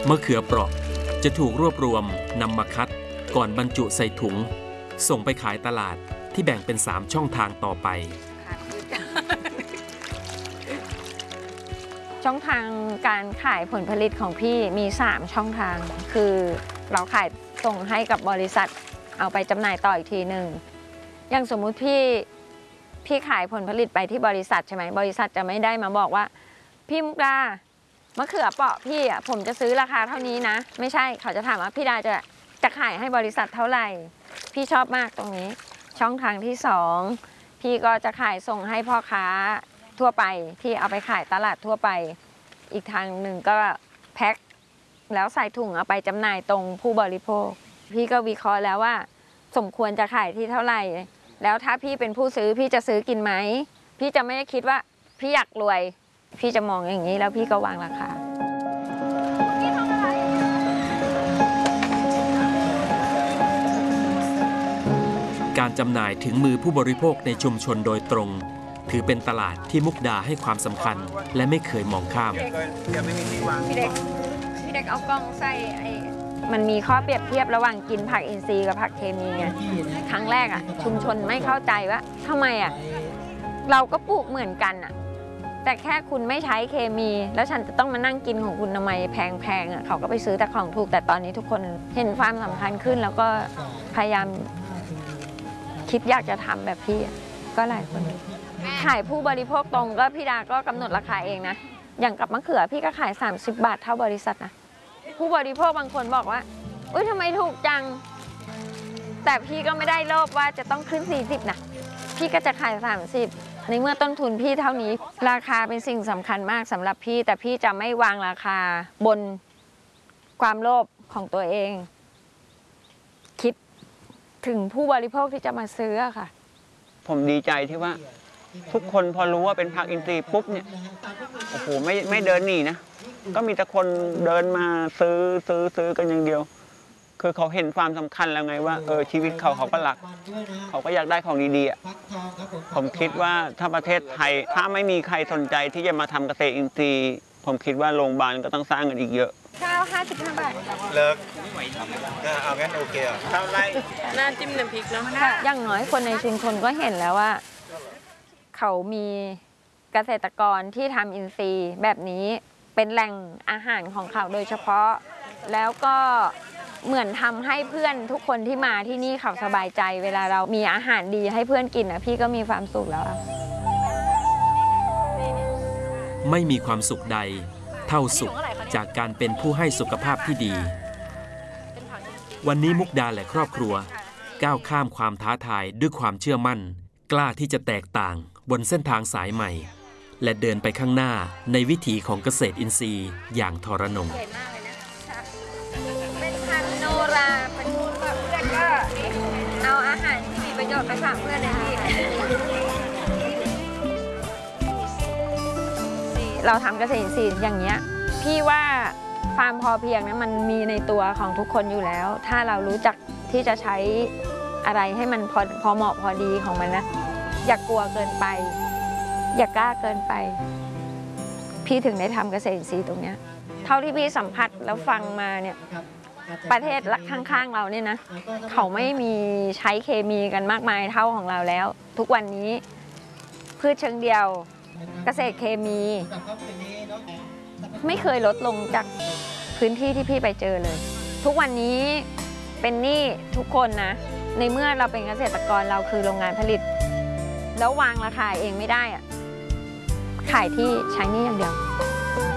มะเขือเปราะจะถูกรวบรวมนำมาคัดก่อนบรรจุใส่ถุงส่งไปขายตลาดที่แบ่งเป็น3ช่องทางต่อไปช่องทางการขายผลผลิตของพี่มี3ช่องทางคือเราขายส่งให้กับบริษัทเอาไปจำหน่ายต่ออีกทีหนึ่งอย่างสมมุติพี่ขายผลผลิตไปที่บริษัทใช่ไหมบริษัทจะไม่ได้มาบอกว่าพี่มุกดามะเขือเปราะพี่ผมจะซื้อราคาเท่านี้นะไม่ใช่เขาจะถามว่าพี่ดาจะขายให้บริษัทเท่าไหร่พี่ชอบมากตรงนี้ช่องทางที่2พี่ก็จะขายส่งให้พ่อค้าทั่วไปที่เอาไปขายตลาดทั่วไปอีกทางหนึ่งก็แพ็คแล้วใส่ถุงเอาไปจำหน่ายตรงผู้บริโภคพี่ก็วิเคราะห์แล้วว่าสมควรจะขายที่เท่าไหร่แล้วถ้าพี่เป็นผู้ซื้อพี่จะซื้อกินไหมพี่จะไม่ได้คิดว่าพี่อยากรวยพี่จะมองอย่างนี้แล้วพี่ก็วางราคาการจำหน่ายถึงมือผู้บริโภคในชุมชนโดยตรงถือเป็นตลาดที่มุกดาให้ความสำคัญและไม่เคยมองข้ามพี่เด็กเอากล้องใส่มันมีข้อเปรียบเทียบระหว่างกินผักอินทรีย์กับผักเคมีไงครั้งแรกชุมชนไม่เข้าใจว่าทำไมเราก็ปลูกเหมือนกันแต่แค่คุณไม่ใช้เคมีแล้วฉันจะต้องมานั่งกินของคุณทำไมแพงเขาก็ไปซื้อแต่ของถูกแต่ตอนนี้ทุกคนเห็นความสำคัญขึ้นแล้วก็พยายามคิดอยากจะทำแบบพี่ก็หลายคนขายผู้บริโภคตรงก็พี่ดาก็กำหนดราคาเองนะอย่างกับมะเขือพี่ก็ขาย30 บาทเท่าบริษัทนะผู้บริโภคบางคนบอกว่าอุ้ยทำไมถูกจังแต่พี่ก็ไม่ได้โลภว่าจะต้องขึ้น40นะพี่ก็จะขาย30ในเมื่อต้นทุนพี่เท่านี้ราคาเป็นสิ่งสำคัญมากสำหรับพี่แต่พี่จะไม่วางราคาบนความโลภของตัวเองคิดถึงผู้บริโภคที่จะมาซื้อค่ะผมดีใจที่ว่าทุกคนพอรู้ว่าเป็นผักอินทรีย์ปุ๊บเนี่ยโอ้โหไม่เดินหนีนะก็มีแต่คนเดินมาซื้อกันอย่างเดียวคือเขาเห็นความสำคัญแล้วไงว่าชีวิตเขาก็รักเขาก็อยากได้ของดีๆผมคิดว่าถ้าประเทศไทยถ้าไม่มีใครสนใจที่จะมาทำเกษตรอินทรีย์ผมคิดว่าโรงพยาบาลก็ต้องสร้างกันอีกเยอะข้าว55 บาทเลิกเอางั้นโอเคข้าวไร่หน้าจิ้มน้ำพริกเนาะอย่างน้อยคนในชุมชนก็เห็นแล้วว่าเขามีเกษตรกรที่ทำอินทรีย์แบบนี้เป็นแหล่งอาหารของเขาโดยเฉพาะแล้วก็เหมือนทำให้เพื่อนทุกคนที่มาที่นี่เขาสบายใจเวลาเรามีอาหารดีให้เพื่อนกินพี่ก็มีความสุขแล้วไม่มีความสุขใดเท่าสุขจากการเป็นผู้ให้สุขภาพที่ดีวันนี้มุกดาและครอบครัวก้าวข้ามความท้าทายด้วยความเชื่อมั่นกล้าที่จะแตกต่างบนเส้นทางสายใหม่และเดินไปข้างหน้าในวิถีของเกษตรอินทรีย์อย่างทรนงเป็นพันโนราเป็นเพื่อนก็เอาอาหารที่มีประโยชน์ไปฝากเพื่อนในที่เราทำเกษตรอินทรีย์อย่างเงี้ยพี่ว่าความพอเพียงนั้นมันมีในตัวของทุกคนอยู่แล้วถ้าเรารู้จักที่จะใช้อะไรให้มันพอเหมาะพอดีของมันนะอย่ากลัวเกินไปอย่ากล้าเกินไปพี่ถึงได้ทำเกษตรอินทรีย์ตรงเนี้ยเท่าที่พี่สัมผัสแล้วฟังมาเนี่ยประเทศข้างๆเราเนี่ยนะเขาไม่มีใช้เคมีกันมากมายเท่าของเราแล้วทุกวันนี้พืชเชิงเดียวเกษตรเคมีไม่เคยลดลงจากพื้นที่ที่พี่ไปเจอเลยทุกวันนี้เป็นหนี้ทุกคนนะในเมื่อเราเป็นเกษตรกรเราคือโรงงานผลิตแล้ววางราคาเองไม่ได้ขายที่ใช้หนี้อย่างเดียว